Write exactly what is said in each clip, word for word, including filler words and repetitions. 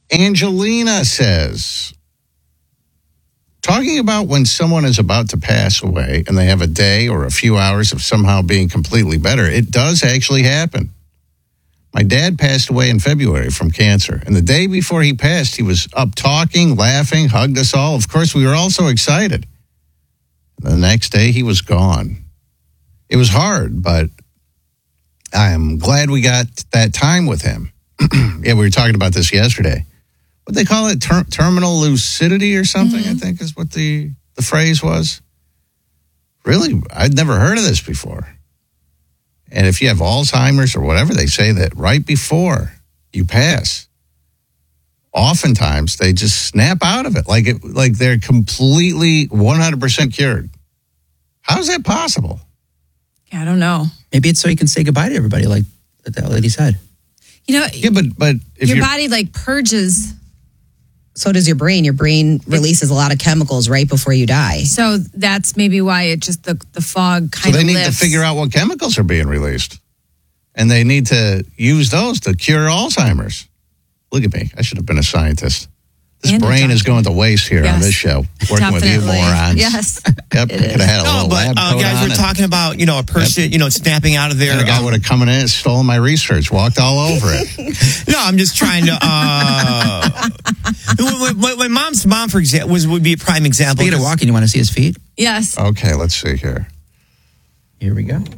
Angelina says, talking about when someone is about to pass away and they have a day or a few hours of somehow being completely better, it does actually happen. My dad passed away in February from cancer, and the day before he passed, he was up talking, laughing, hugged us all. Of course, we were all so excited. The next day, he was gone. It was hard, but I am glad we got that time with him. Yeah, we were talking about this yesterday. What they call it, ter- terminal lucidity or something, mm-hmm. I think is what the, the phrase was. Really, I'd never heard of this before. And if you have Alzheimer's or whatever, they say that right before you pass, oftentimes they just snap out of it, like it, like they're completely one hundred percent cured. How is that possible? Yeah, I don't know. Maybe it's so you can say goodbye to everybody, like that lady said. You know, yeah, but but if your body like purges. So does your brain. Your brain releases a lot of chemicals right before you die. So that's maybe why it just, the, the fog kind of So they need lifts. to figure out what chemicals are being released. And they need to use those to cure Alzheimer's. Look at me. I should have been a scientist. This And brain is going to waste here yes. on this show, working with you Definitely. morons. Yes. Yep, could have had a No, little but lab uh, coat guys, on we're it. talking about, you know, a person, yep. you know, snapping out of there. And a guy um, would have come in and stolen my research, walked all over it. No, I'm just trying to. Uh, when, when, when mom's mom, for example, was would be a prime example. Speaking of walking, you want to see his feet? Yes. Okay, let's see here. Here we go.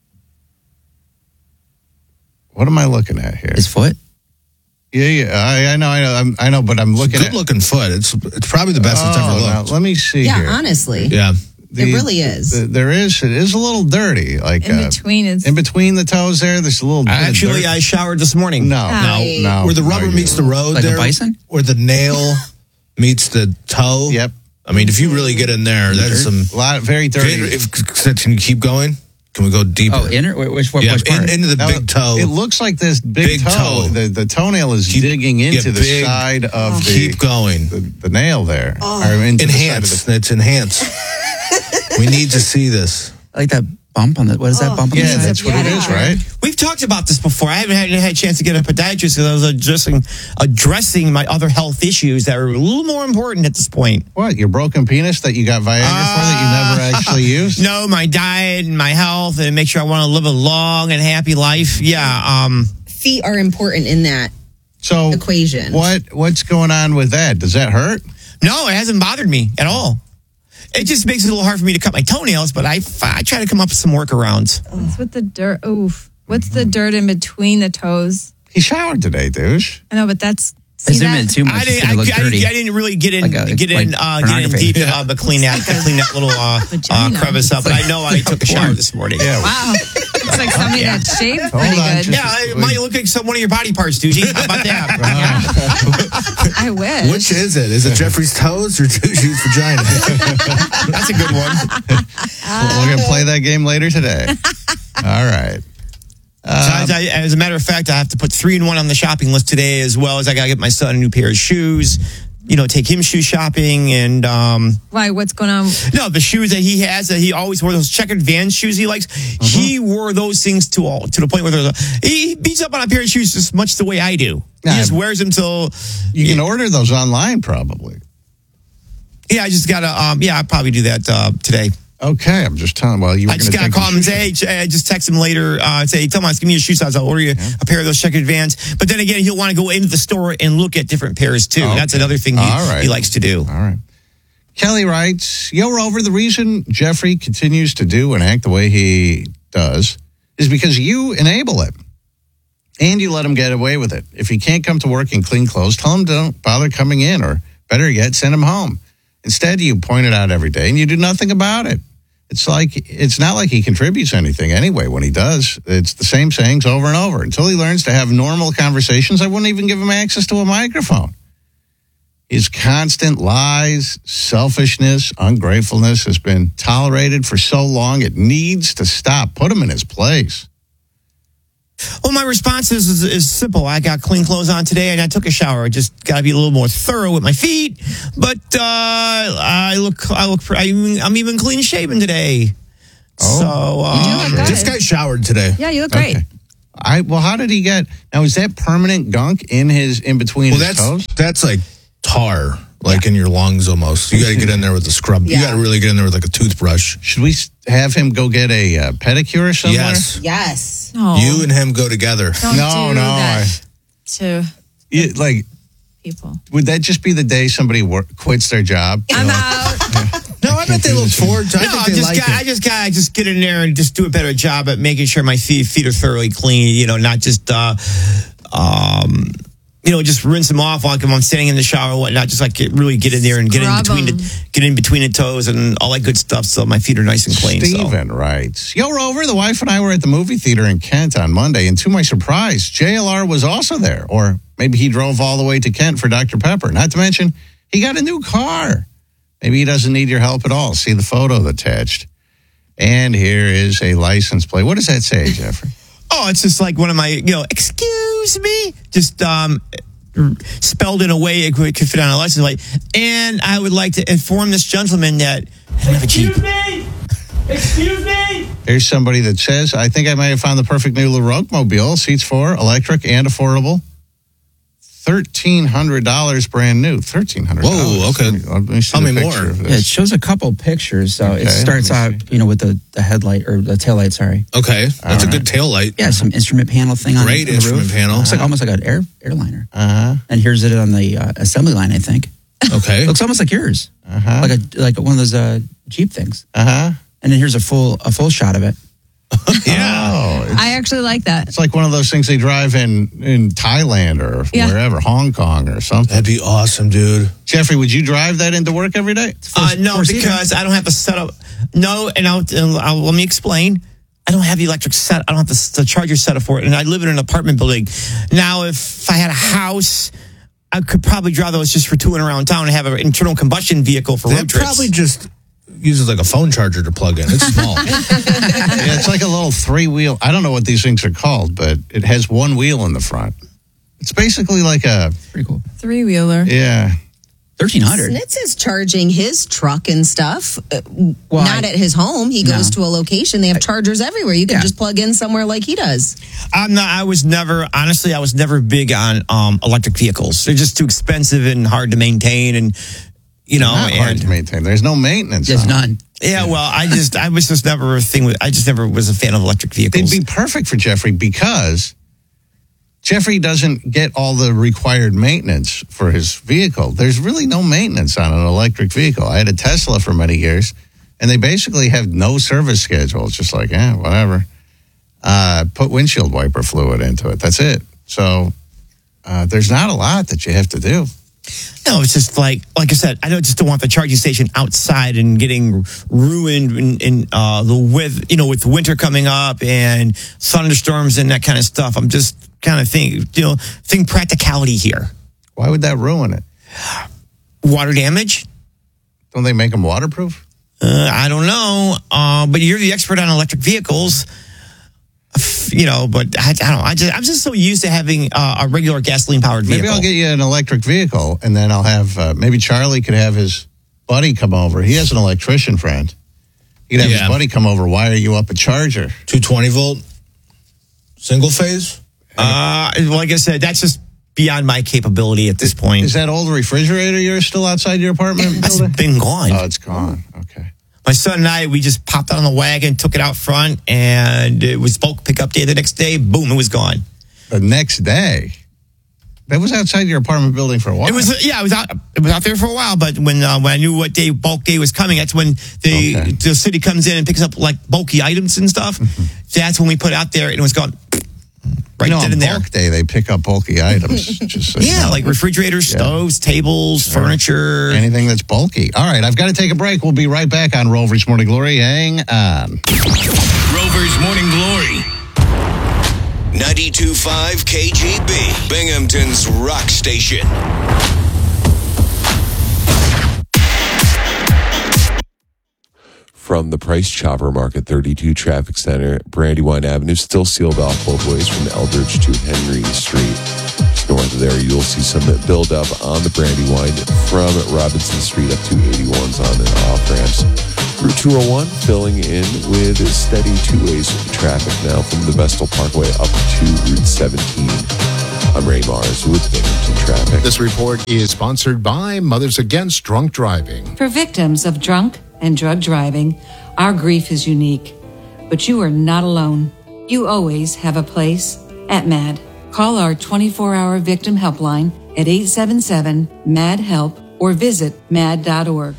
What am I looking at here? His foot? Yeah, yeah, I, I know, I know, I'm, I know, but I'm looking it's a at good-looking foot. It's it's probably the best oh, it's ever looked. Now, let me see yeah, here. honestly. Yeah. The, it really is. The, there is. It is a little dirty. Like In uh, between is... in between the toes there, there's a little bit Actually, of dirt. I showered this morning. No, Hi. no, no. Where the rubber no, meets the road Like a there. bison? Where the nail meets the toe. Yep. I mean, if you really get in there, that's some... A lot, very dirty. If, can you keep going? Can we go deeper? Oh, inner? Which, which, yeah, which part? in, into the Now, big toe. It looks like this big, Big toe. toe. The, the toenail is Keep- digging into yeah, the big- side of the, Keep going. the the nail there. Or into the side of Enhance. the- It's enhanced. We need to see this. I like that bump on the, what is that bump on yeah, the side? that's what it is, right? We've talked about this before. I haven't had, had a chance to get a podiatrist because I was addressing, addressing my other health issues that are a little more important at this point. What, your broken penis that you got Viagra for that you never actually used? No, my diet and my health and make sure I want to live a long and happy life. Yeah. Um, Feet are important in that So equation. What what's going on with that? Does that hurt? no, it hasn't bothered me at all. It just makes it a little hard for me to cut my toenails, but I, I try to come up with some workarounds. What's with the dirt? Oof. What's the dirt in between the toes? He showered today, douche. I know, but that's... I See zoom that? in too much. I It's didn't, going I, to look I, dirty. I didn't really get in, Like a- get in, like uh, get in pornography. deep, uh, but clean that, clean that little uh, uh, Vagina. crevice up. But I know I took a shower this morning. Yeah. Wow. It's like somebody that shaved Hold pretty on, good. just- Yeah, it might look like some one of your body parts, Doogie. How about that? I wish. Which is it? Is it Jeffrey's toes or Juju's vagina? That's a good one. We're going to play that game later today. All right. So as, I, as a matter of fact, I have to put three and one on the shopping list today, as well as I got to get my son a new pair of shoes. You know, take him shoe shopping and um, Why? What's going on? no, the shoes that he has that he always wore, those checkered Vans shoes he likes. He wore those things to all to the point where there's a, he beats up on a pair of shoes just much the way I do. He Yeah, just wears them till You can order those online probably. yeah. I just gotta um, yeah. I'll probably do that uh, today. Okay, I'm just telling. Well, you were I just gonna gotta take call him and say, hey, ch- uh, just text him later. Uh, say, tell him, give me your shoe size. I'll order you a pair of those checkered Vans. But then again, he'll want to go into the store and look at different pairs too. Okay. That's another thing he, All right. he likes to do. All right. Kelly writes, Yo, Rover, the reason Jeffrey continues to do and act the way he does is because you enable it. And you let him get away with it. If he can't come to work in clean clothes, tell him don't bother coming in, or better yet, send him home. Instead, you point it out every day and you do nothing about it. It's like, it's not like he contributes anything anyway when he does. It's the same sayings over and over. Until he learns to have normal conversations, I wouldn't even give him access to a microphone. His constant lies, selfishness, ungratefulness has been tolerated for so long, it needs to stop. Put him in his place. Well, my response is, is is simple. I got clean clothes on today and I took a shower. I just got to be a little more thorough with my feet. But uh, I look, I look, I'm, I'm even clean shaven today. Oh. So uh, You look good. This guy showered today. Yeah, you look great. Okay. I well, how did he get? Now is that permanent gunk in his in between Well, his that's toes? that's like tar, like in your lungs almost. You got to get in there with a scrub. You Yeah. got to really get in there with like a toothbrush. Should we s- have him go get a uh, pedicure somewhere? Yes. Yes. No, You and him go together. don't No, do no, that to You- like, people. would that just be the day somebody work, quits their job? You I'm know? out. No, I bet they look forward to. I No, think I'm they just like got, I it. just got I just get in there and just do a better job at making sure my feet feet are thoroughly clean. You know, not just uh, um, you know, just rinse them off like if I'm standing in the shower or whatnot. Just like get, really get in there and get in Scrub between 'em. the get in between the toes and all that good stuff. So my feet are nice and clean. so. Steven writes, Yo, Rover, the wife and I were at the movie theater in Kent on Monday, and to my surprise, J L R was also there. Or maybe he drove all the way to Kent for Doctor Pepper. Not to mention, he got a new car. Maybe he doesn't need your help at all. See the photo attached. And here is a license plate. What does that say, Jeffrey? Oh, it's just like one of my, you know, excuse me, just um, spelled in a way it could, could fit on a license plate. And I would like to inform this gentleman that I don't have a Jeep. Excuse me! Excuse me! Here's somebody that says, I think I might have found the perfect new LaRoque mobile. Seats four, electric and affordable. thirteen hundred dollars brand new. thirteen hundred dollars. Whoa, okay. Let me, let me see Tell the me picture more. of Yeah, it this. shows a couple pictures. So Okay, it starts let me out, you know, with the, the headlight or the taillight, sorry. Okay, that's a good tail light. Yeah, some instrument panel thing on, Great the instrument roof. panel. Looks like almost like an air airliner. Uh-huh. And here's it on the uh, assembly line, I think. Okay. Looks almost like yours, Uh-huh. like a like one of those uh, Jeep things. Uh-huh. And then here's a full a full shot of it. Yeah. Oh, it's, I actually like that. it's like one of those things they drive in, in Thailand or Yeah. wherever, Hong Kong or something. That'd be awesome, dude. Jeffrey, would you drive that into work every day? Uh, no, four-seater. because I don't have to set up. No, and I'll, and I'll let me explain. I don't have the electric set. I don't have the, the charger set up for it, and I live in an apartment building. Now, if I had a house, I could probably drive those just for touring around town and have an internal combustion vehicle for road That trips. probably just uses like a phone charger to plug in. It's small. Yeah, it's like a little three-wheel. I don't know what these things are called, but it has one wheel in the front. It's basically like a, Pretty cool. Three wheeler. yeah. thirteen hundred. Snitz is charging his truck and stuff. Uh, Well, not I- at his home. He goes No. to a location. They have chargers everywhere. You can Yeah. just plug in somewhere like he does. I'm not. I was never. Honestly, I was never big on um, electric vehicles. They're just too expensive and hard to maintain, and you know, Not hard and to maintain. There's no maintenance. There's on them. none. yeah. Well, I just, I was just never a thing with. I just never was a fan of electric They'd vehicles. be perfect for Jeffrey because Jeffrey doesn't get all the required maintenance for his vehicle. There's really no maintenance on an electric vehicle. I had a Tesla for many years, and they basically have no service schedule. It's just like, eh, whatever. Uh, put windshield wiper fluid into it. That's it. So uh, there's not a lot that you have to do. No, it's just like, like I said, I don't just don't want the charging station outside and getting ruined in, in uh, the with, you know, with winter coming up and thunderstorms and that kind of stuff. I'm just kind of think, you know, think practicality here. Why would that ruin it? Water damage? Don't they make them waterproof? Uh, I don't know. Uh, but you're the expert on electric vehicles. You know, but I, I don't. I just I'm just so used to having uh, a regular gasoline powered vehicle. Maybe I'll get you an electric vehicle, and then I'll have uh, maybe Charlie could have his buddy come over. He has an electrician friend. He'd have Yeah. his buddy come over, wire you up a charger. two twenty volt, single phase. Uh, like I said, that's just beyond my capability at this point. Is that old refrigerator yours still outside your apartment That's building? been gone. Oh, it's gone. Okay. My son and I, we just popped out on the wagon, took it out front, and it was bulk pickup day the next day. Boom, it was gone. The next day, that was outside your apartment building for a while. It was yeah, it was out. It was out there for a while, but when uh, when I knew what day bulk day was coming, that's when the Okay. the city comes in and picks up like bulky items and stuff. That's when we put it out there, and it was gone. Right you know, then on and there. bulk day, they pick up bulky items. Just so you Yeah, know. like refrigerators, Yeah. stoves, tables, furniture. anything that's bulky. All right, I've got to take a break. We'll be right back on Rover's Morning Glory. Hang on. Rover's Morning Glory. ninety-two point five K G B, Binghamton's rock station. From the Price Chopper Market thirty-two Traffic Center, Brandywine Avenue, still sealed off both ways from Eldridge to Henry Street. Just north of there, you'll see some build up on the Brandywine from Robinson Street up to eighty-ones on and off ramps. Route two oh one filling in with steady two ways of traffic now from the Vestal Parkway up to Route seventeen. I'm Ray Mars with Binghamton Traffic. This report is sponsored by Mothers Against Drunk Driving. For victims of drunk and drug driving, our grief is unique. But you are not alone. You always have a place at MAD. Call our twenty-four hour victim helpline at eight seven seven, M A D, HELP or visit mad dot org.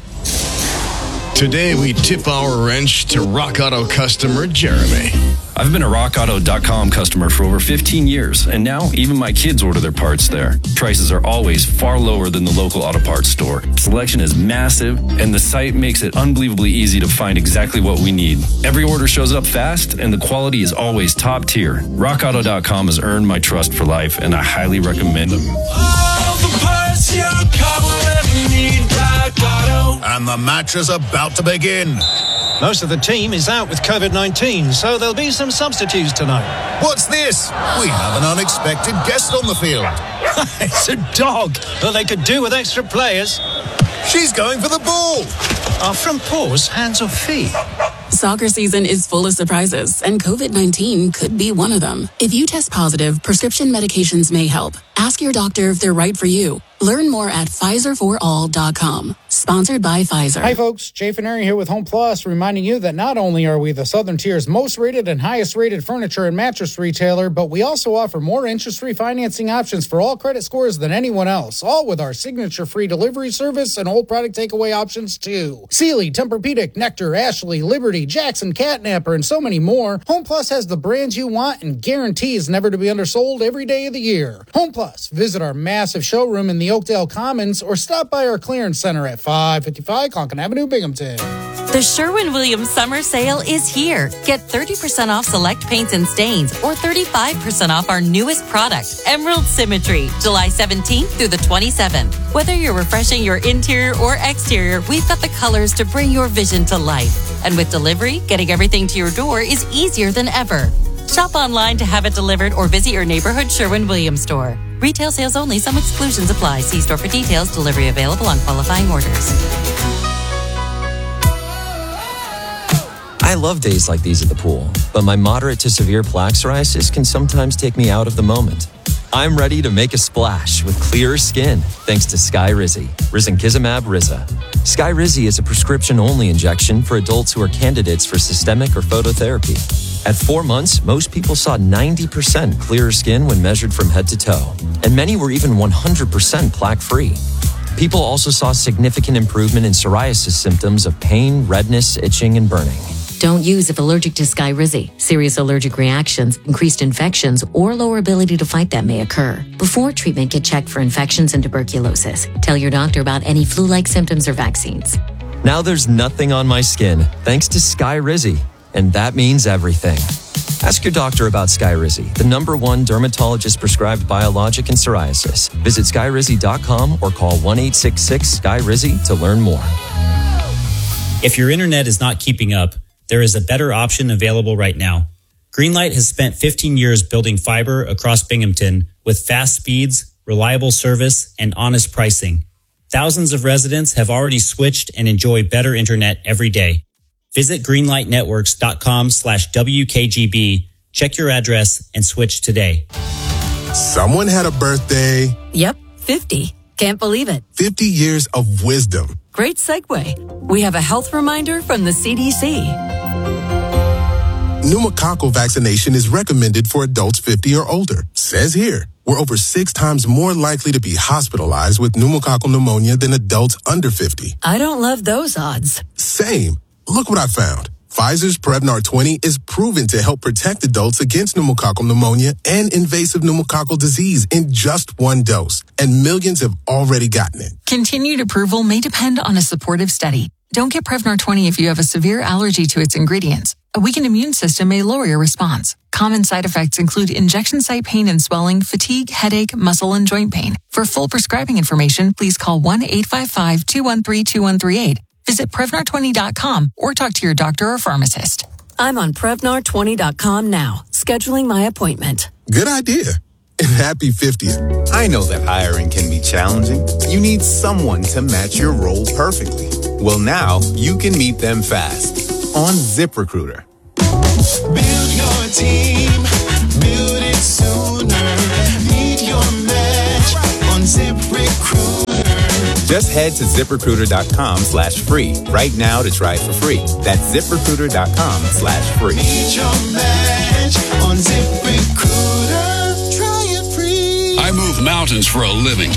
Today, we tip our wrench to Rock Auto customer Jeremy. I've been a rock auto dot com customer for over fifteen years, and now even my kids order their parts there. Prices are always far lower than the local auto parts store. Selection is massive, and the site makes it unbelievably easy to find exactly what we need. Every order shows up fast, and the quality is always top tier. rock auto dot com has earned my trust for life, and I highly recommend them. All the parts you cover every need, Rock Auto. And the match is about to begin. Most of the team is out with covid nineteen, so there'll be some substitutes tonight. What's this? We have an unexpected guest on the field. It's a dog. Well, they could do with extra players. She's going for the ball. Are front paws hands or feet? Soccer season is full of surprises, and covid nineteen could be one of them. If you test positive, prescription medications may help. Ask your doctor if they're right for you. Learn more at Pfizer for all dot com. Sponsored by Pfizer. Hi, folks. Jay Fineri here with Home Plus, reminding you that not only are we the Southern Tier's most rated and highest rated furniture and mattress retailer, but we also offer more interest-free financing options for all credit scores than anyone else, all with our signature-free delivery service and whole product takeaway options, too. Sealy, Tempur-Pedic, Nectar, Ashley, Liberty, Jackson, Catnapper, and so many more. Home Plus has the brands you want and guarantees never to be undersold every day of the year. Home Plus. Visit our massive showroom in the Oakdale Commons or stop by our clearance center at five fifty-five Conkin Avenue, Binghamton. The Sherwin-Williams Summer Sale is here. Get thirty percent off select paints and stains or thirty-five percent off our newest product, Emerald Symmetry, July seventeenth through the twenty-seventh. Whether you're refreshing your interior or exterior, we've got the colors to bring your vision to life. And with delivery, getting everything to your door is easier than ever. Shop online to have it delivered or visit your neighborhood Sherwin-Williams store. Retail sales only. Some exclusions apply. See store for details. Delivery available on qualifying orders. I love days like these at the pool, but my moderate to severe plaque psoriasis can sometimes take me out of the moment. I'm ready to make a splash with clearer skin thanks to Skyrizi, risankizumab Riza. Skyrizi is a prescription-only injection for adults who are candidates for systemic or phototherapy. At four months, most people saw ninety percent clearer skin when measured from head to toe, and many were even one hundred percent plaque-free. People also saw significant improvement in psoriasis symptoms of pain, redness, itching, and burning. Don't use if allergic to Skyrizi. Serious allergic reactions, increased infections, or lower ability to fight them may occur. Before treatment, get checked for infections and tuberculosis. Tell your doctor about any flu-like symptoms or vaccines. Now there's nothing on my skin thanks to Skyrizi, and that means everything. Ask your doctor about Skyrizi, the number one dermatologist-prescribed biologic in psoriasis. Visit skyrizi dot com or call one eight six six S K Y R I Z Y to learn more. If your internet is not keeping up, there is a better option available right now. Greenlight has spent fifteen years building fiber across Binghamton with fast speeds, reliable service, and honest pricing. Thousands of residents have already switched and enjoy better internet every day. Visit greenlight networks dot com slash W K G B, check your address, and switch today. Someone had a birthday. Yep, fifty. Can't believe it. fifty years of wisdom. Great segue. We have a health reminder from the C D C. Pneumococcal vaccination is recommended for adults fifty or older. Says here, we're over six times more likely to be hospitalized with pneumococcal pneumonia than adults under fifty. I don't love those odds. Same. Look what I found. Pfizer's Prevnar twenty is proven to help protect adults against pneumococcal pneumonia and invasive pneumococcal disease in just one dose. And millions have already gotten it. Continued approval may depend on a supportive study. Don't get Prevnar twenty if you have a severe allergy to its ingredients. A weakened immune system may lower your response. Common side effects include injection site pain and swelling, fatigue, headache, muscle, and joint pain. For full prescribing information, please call one eight five five, two one three, two one three eight. Visit Prevnar twenty dot com or talk to your doctor or pharmacist. I'm on Prevnar twenty dot com now, scheduling my appointment. Good idea. And happy fiftieth. I know that hiring can be challenging. You need someone to match your role perfectly. Well, now you can meet them fast on ZipRecruiter. Build your team, build it sooner. Meet your match on ZipRecruiter. Just head to ZipRecruiter.com slash free right now to try it for free. That's ZipRecruiter.com slash free. Meet your match on ZipRecruiter. Try it free. I move mountains for a living.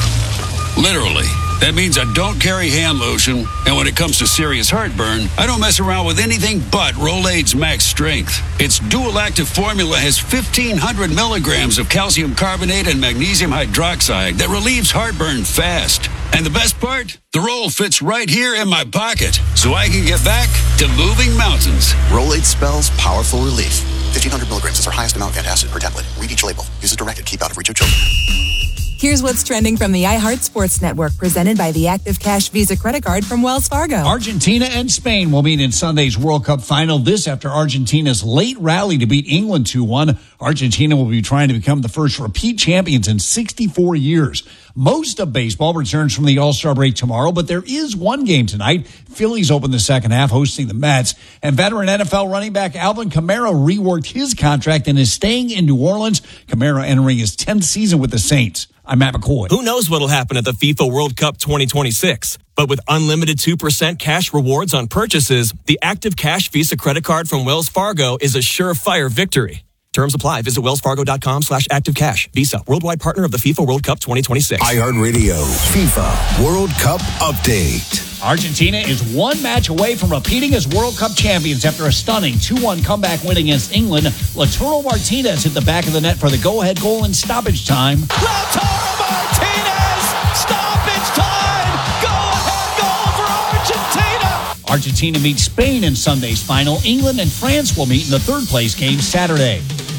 Literally. That means I don't carry hand lotion, and when it comes to serious heartburn, I don't mess around with anything but Rolaids Max Strength. Its dual-active formula has fifteen hundred milligrams of calcium carbonate and magnesium hydroxide that relieves heartburn fast. And the best part? The roll fits right here in my pocket, so I can get back to moving mountains. Rolaids spells powerful relief. fifteen hundred milligrams is our highest amount of antacid per tablet. Read each label. Use as directed. Keep out of reach of children. Here's what's trending from the iHeart Sports Network, presented by the Active Cash Visa credit card from Wells Fargo. Argentina and Spain will meet in Sunday's World Cup final. This after Argentina's late rally to beat England two one. Argentina will be trying to become the first repeat champions in sixty-four years. Most of baseball returns from the All-Star break tomorrow, but there is one game tonight. Phillies open the second half hosting the Mets. And veteran N F L running back Alvin Kamara reworked his contract and is staying in New Orleans. Kamara entering his tenth season with the Saints. I'm Matt McCoy. Who knows what'll happen at the FIFA World Cup twenty twenty-six? But with unlimited two percent cash rewards on purchases, the Active Cash Visa credit card from Wells Fargo is a surefire victory. Terms apply. Visit wellsfargo.com slash active cash. Visa, worldwide partner of the FIFA World Cup twenty twenty-six. iHeartRadio, FIFA World Cup update. Argentina is one match away from repeating as World Cup champions after a stunning two one comeback win against England. Lautaro Martinez hit the back of the net for the go-ahead goal in stoppage time. Lautaro Martinez! Stoppage time! Go-ahead goal for Argentina! Argentina meets Spain in Sunday's final. England and France will meet in the third-place game Saturday.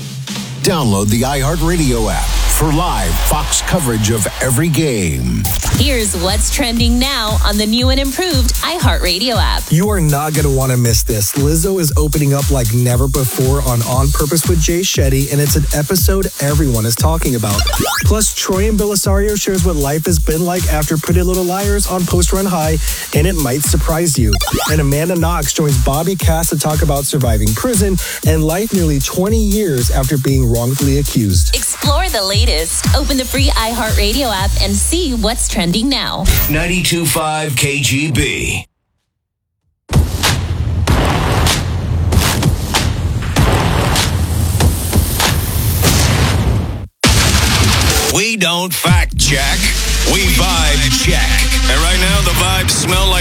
Download the iHeartRadio app for live Fox coverage of every game. Here's what's trending now on the new and improved iHeartRadio app. You are not going to want to miss this. Lizzo is opening up like never before on On Purpose with Jay Shetty, and it's an episode everyone is talking about. Plus, Troy and Belisario shares what life has been like after Pretty Little Liars on Post Run High, and it might surprise you. And Amanda Knox joins Bobby Cass to talk about surviving prison and life nearly twenty years after being wrongfully accused. Explore the latest. Open the free iHeartRadio app and see what's trending now. ninety-two point five K G B. We don't fact check, we vibe check. And right now the vibes smell like